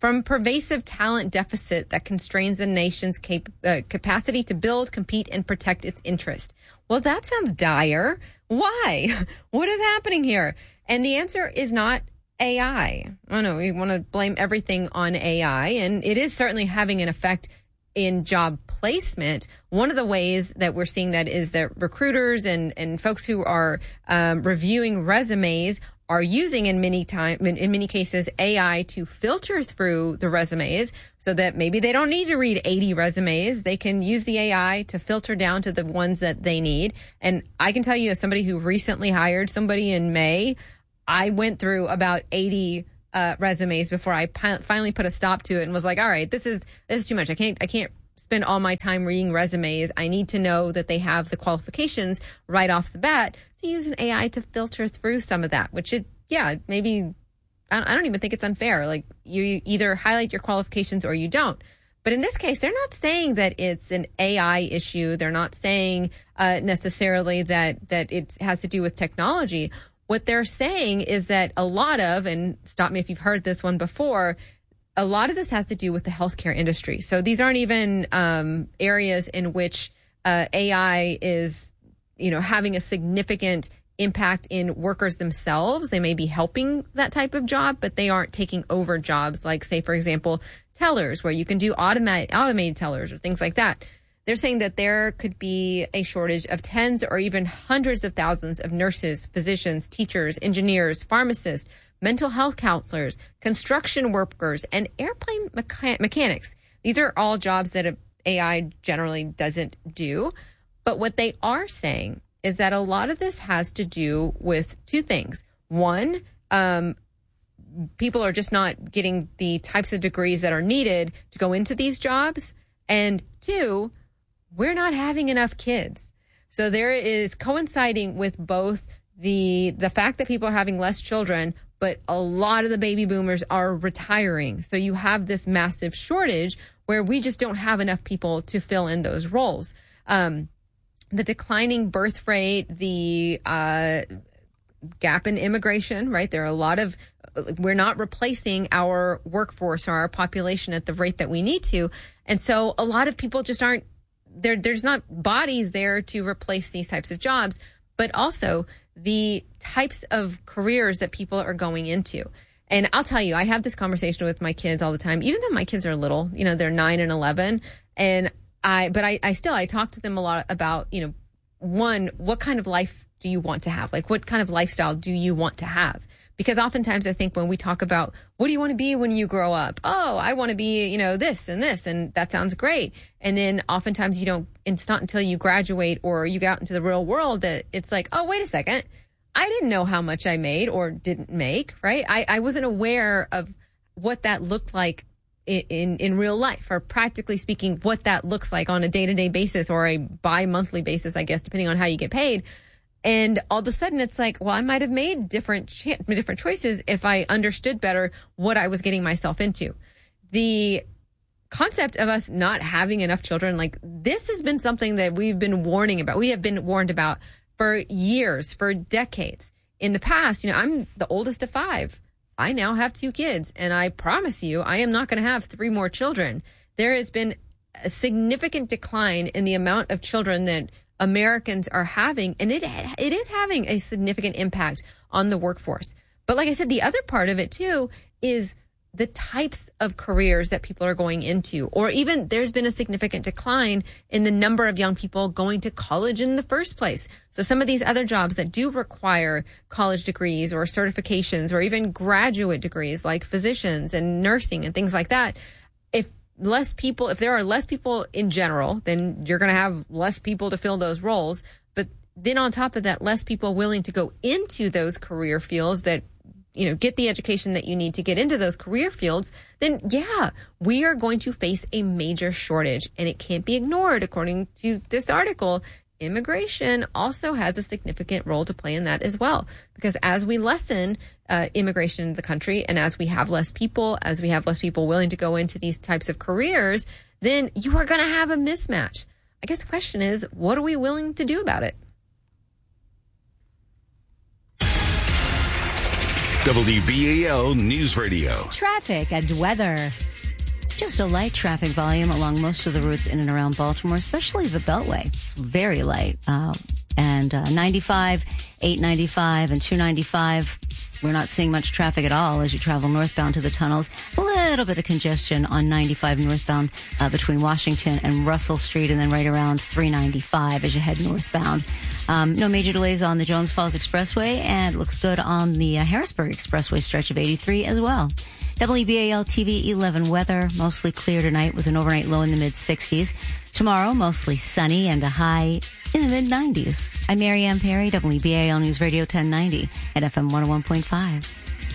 from pervasive talent deficit that constrains the nation's cap- uh, capacity to build, compete, and protect its interest. Well, that sounds dire. Why? What is happening here? And the answer is not A I. Oh no, we want to blame everything on A I, and it is certainly having an effect in job placement. One of the ways that we're seeing that is that recruiters and, and folks who are um, reviewing resumes are using in many time in, in many cases A I to filter through the resumes so that maybe they don't need to read eighty resumes. They can use the A I to filter down to the ones that they need. And I can tell you, as somebody who recently hired somebody in May, I went through about eighty uh, resumes before I pi- finally put a stop to it and was like, all right, this is this is too much. I can't I can't spend all my time reading resumes. I need to know that they have the qualifications right off the bat. So use an A I to filter through some of that, which is, yeah, maybe, I don't even think it's unfair. Like, you either highlight your qualifications or you don't. But in this case, they're not saying that it's an A I issue. They're not saying uh, necessarily that, that it has to do with technology. What they're saying is that a lot of, and stop me if you've heard this one before, a lot of this has to do with the healthcare industry. So these aren't even um, areas in which uh, A I is, you know, having a significant impact in workers themselves. They may be helping that type of job, but they aren't taking over jobs like, say, for example, tellers, where you can do automated, automated tellers or things like that. They're saying that there could be a shortage of tens or even hundreds of thousands of nurses, physicians, teachers, engineers, pharmacists, mental health counselors, construction workers, and airplane mecha- mechanics. These are all jobs that A I generally doesn't do. But what they are saying is that a lot of this has to do with two things. One, um, people are just not getting the types of degrees that are needed to go into these jobs. And two, we're not having enough kids. So there is coinciding with both the the fact that people are having less children, but a lot of the baby boomers are retiring. So you have this massive shortage where we just don't have enough people to fill in those roles. Um, the declining birth rate, the uh, gap in immigration, right? There are a lot of, we're not replacing our workforce or our population at the rate that we need to. And so a lot of people just aren't, there. there's not bodies there to replace these types of jobs, but also the types of careers that people are going into. And I'll tell you, I have this conversation with my kids all the time, even though my kids are little, you know, they're nine and eleven. And I, but I, I still, I talk to them a lot about, you know, one, what kind of life do you want to have? Like, what kind of lifestyle do you want to have? Because oftentimes I think when we talk about, what do you want to be when you grow up? Oh, I want to be, you know, this and this, and that sounds great. And then oftentimes you don't, it's not until you graduate or you get out into the real world that it's like, oh, wait a second. I didn't know how much I made or didn't make, right? I, I wasn't aware of what that looked like in, in, in real life, or practically speaking, what that looks like on a day-to-day basis or a bi-monthly basis, I guess, depending on how you get paid. And all of a sudden it's like, well, I might have made different ch- different choices if I understood better what I was getting myself into. The concept of us not having enough children, like, this has been something that we've been warning about. We have been warned about for years, for decades. In the past, you know, I'm the oldest of five. I now have two kids, and I promise you, I am not going to have three more children. There has been a significant decline in the amount of children that Americans are having, and it it is having a significant impact on the workforce. But like I said, the other part of it too is the types of careers that people are going into, or even there's been a significant decline in the number of young people going to college in the first place. So some of these other jobs that do require college degrees or certifications or even graduate degrees, like physicians and nursing and things like that, if less people, if there are less people in general, then you're going to have less people to fill those roles. But then on top of that, less people willing to go into those career fields that, you know, get the education that you need to get into those career fields, then yeah, we are going to face a major shortage, and it can't be ignored. According to this article, immigration also has a significant role to play in that as well, because as we lessen uh, immigration into the country, and as we have less people, as we have less people willing to go into these types of careers, then you are going to have a mismatch. I guess the question is, what are we willing to do about it? W B A L News Radio. Traffic and weather. Just a light traffic volume along most of the routes in and around Baltimore, especially the Beltway. It's very light. Uh, and uh, ninety-five, eight ninety-five, and two ninety-five, we're not seeing much traffic at all as you travel northbound to the tunnels. A little bit of congestion on ninety-five northbound uh, between Washington and Russell Street, and then right around three ninety-five as you head northbound. Um, no major delays on the Jones Falls Expressway, and it looks good on the uh, Harrisburg Expressway stretch of eighty-three as well. W B A L T V eleven weather, mostly clear tonight with an overnight low in the mid sixties. Tomorrow, mostly sunny and a high in the mid nineties. I'm Mary Ann Perry, W B A L News Radio ten ninety at F M one oh one point five.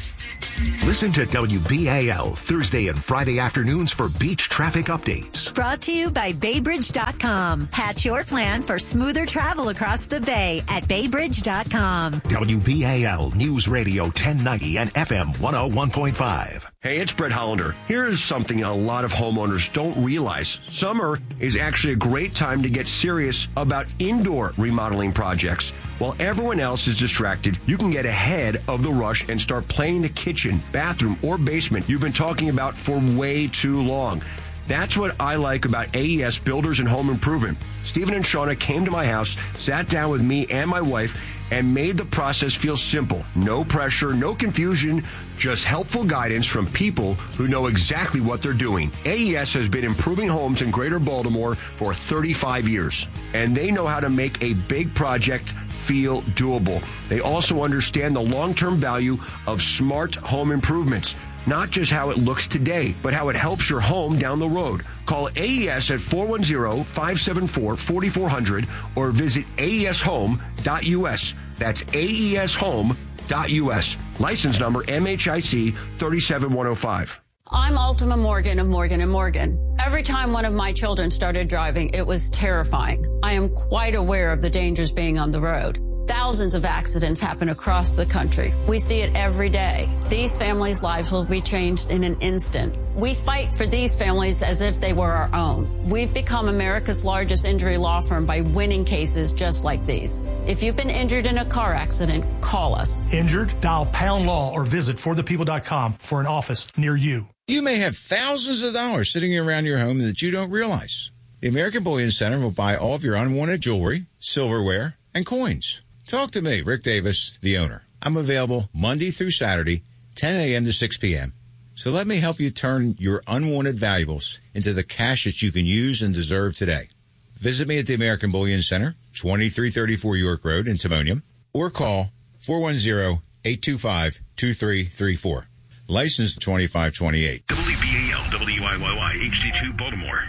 Listen to W B A L Thursday and Friday afternoons for beach traffic updates. Brought to you by Bay Bridge dot com. Hatch your plan for smoother travel across the bay at Bay Bridge dot com. W B A L News Radio ten ninety and F M one oh one point five. Hey, it's Brett Hollander. Here's something a lot of homeowners don't realize. Summer is actually a great time to get serious about indoor remodeling projects. While everyone else is distracted, you can get ahead of the rush and start planning the kitchen, bathroom, or basement you've been talking about for way too long. That's what I like about A E S Builders and Home Improvement. Stephen and Shauna came to my house, sat down with me and my wife, and made the process feel simple. No pressure, no confusion, just helpful guidance from people who know exactly what they're doing. A E S has been improving homes in Greater Baltimore for thirty-five years, and they know how to make a big project feel doable. They also understand the long-term value of smart home improvements. Not just how it looks today, but how it helps your home down the road. Call A E S at four one zero, five seven four, four four zero zero or visit A E S home dot U S. That's A E S home dot U S. License number M H I C three seven one zero five. I'm Ultima Morgan of Morgan and Morgan. Every time one of my children started driving, it was terrifying. I am quite aware of the dangers being on the road. Thousands of accidents happen across the country. We see it every day. These families' lives will be changed in an instant. We fight for these families as if they were our own. We've become America's largest injury law firm by winning cases just like these. If you've been injured in a car accident, call us. Injured? Dial pound law or visit for the people dot com for an office near you. You may have thousands of dollars sitting around your home that you don't realize. The American Bullion Center will buy all of your unwanted jewelry, silverware, and coins. Talk to me, Rick Davis, the owner. I'm available Monday through Saturday, ten a.m. to six p.m. So let me help you turn your unwanted valuables into the cash that you can use and deserve today. Visit me at the American Bullion Center, twenty-three thirty-four York Road in Timonium, or call four one zero, eight two five, two three three four. License twenty-five twenty-eight. W B A L W I Y Y H D two Baltimore.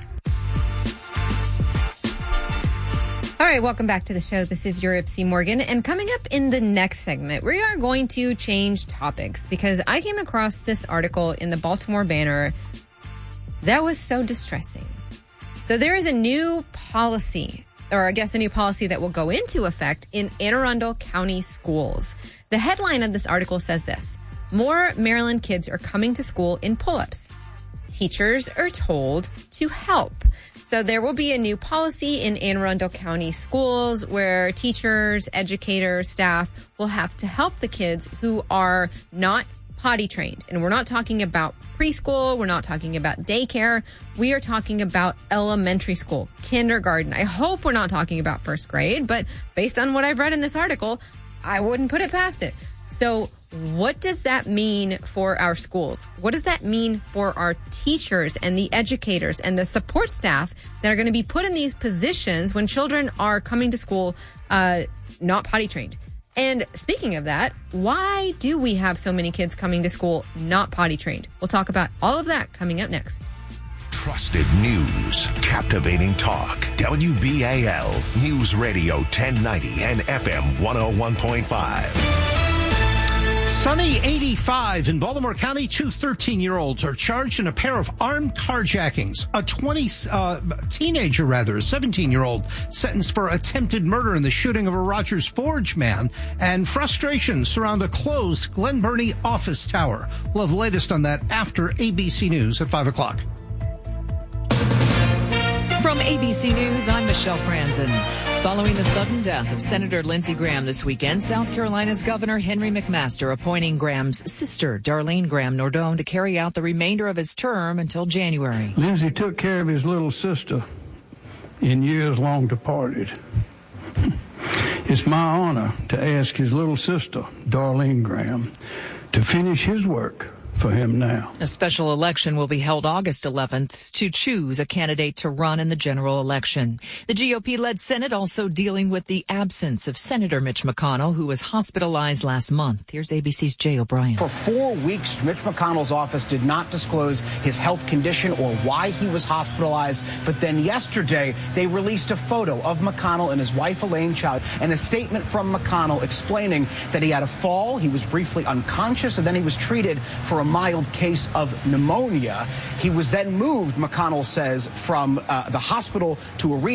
All right, welcome back to the show. This is your Ipsy Morgan. And coming up in the next segment, we are going to change topics because I came across this article in the Baltimore Banner that was so distressing. So there is a new policy, or I guess a new policy that will go into effect in Anne Arundel County schools. The headline of this article says this: more Maryland kids are coming to school in pull-ups. Teachers are told to help. So there will be a new policy in Anne Arundel County schools where teachers, educators, staff will have to help the kids who are not potty trained. And we're not talking about preschool. We're not talking about daycare. We are talking about elementary school, kindergarten. I hope we're not talking about first grade, but based on what I've read in this article, I wouldn't put it past it. So what does that mean for our schools? What does that mean for our teachers and the educators and the support staff that are going to be put in these positions when children are coming to school uh, not potty trained? And speaking of that, why do we have so many kids coming to school not potty trained? We'll talk about all of that coming up next. Trusted news, captivating talk. W B A L News Radio ten ninety and F M one oh one point five. Sunny eighty-five in Baltimore County. Two thirteen-year-olds are charged in a pair of armed carjackings. A twenty uh, teenager, rather, a seventeen-year-old, sentenced for attempted murder in the shooting of a Rogers Forge man. And frustrations surround a closed Glen Burnie office tower. We'll have the latest on that after A B C News at five o'clock. From A B C News, I'm Michelle Franzen. Following the sudden death of Senator Lindsey Graham this weekend, South Carolina's Governor Henry McMaster appointing Graham's sister, Darlene Graham Nordone, to carry out the remainder of his term until January. Lindsey took care of his little sister in years long departed. It's my honor to ask his little sister, Darlene Graham, to finish his work for him now. A special election will be held August eleventh to choose a candidate to run in the general election. The G O P-led Senate also dealing with the absence of Senator Mitch McConnell, who was hospitalized last month. Here's A B C's Jay O'Brien. For four weeks, Mitch McConnell's office did not disclose his health condition or why he was hospitalized. But then yesterday, they released a photo of McConnell and his wife, Elaine Chao, and a statement from McConnell explaining that he had a fall, he was briefly unconscious, and then he was treated for a mild case of pneumonia. He was then moved, McConnell says, from uh, the hospital to a rehab